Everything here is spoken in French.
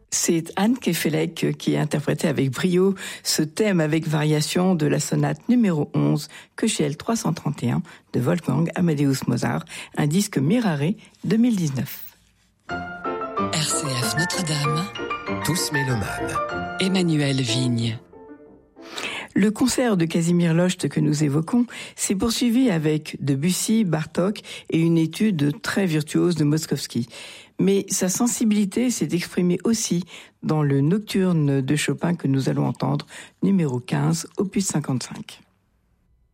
C'est Anne Kefelec qui a interprété avec brio ce thème avec variation de la sonate numéro 11, Köchel 331 de Wolfgang Amadeus Mozart, un disque Mirare 2019. RCF Notre-Dame, tous mélomanes. Emmanuel Vigne. Le concert de Casimir Locht que nous évoquons s'est poursuivi avec Debussy, Bartók et une étude très virtuose de Moszkowski. Mais sa sensibilité s'est exprimée aussi dans le Nocturne de Chopin que nous allons entendre, numéro 15, opus 55.